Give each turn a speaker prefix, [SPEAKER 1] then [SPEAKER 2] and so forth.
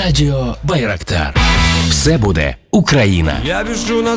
[SPEAKER 1] Радіо Байрактар. Все буде Україна.
[SPEAKER 2] Я біжу на